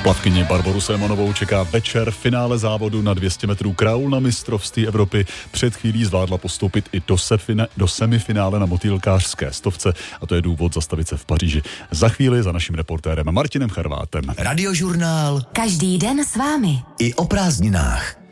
Plavkyni Barboru Simonovou čeká večer finále závodu na 200 metrů kraul na mistrovství Evropy. Před chvílí zvládla postoupit i do semifinále na motýlkářské stovce a to je důvod zastavit se v Paříži. Za chvíli za naším reportérem Martinem Charvátem. Radiožurnál. Každý den s vámi. I o prázdninách.